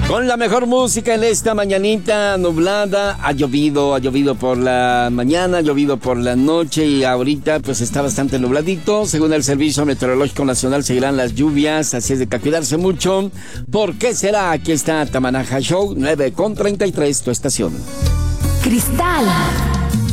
Con la mejor música en esta mañanita nublada. Ha llovido por la mañana, ha llovido por la noche y ahorita pues está bastante nubladito. Según el Servicio Meteorológico Nacional seguirán las lluvias, así es de que a cuidarse mucho. ¿Por qué será? Aquí está Tamanaja Show, 9:33, tu estación. Cristal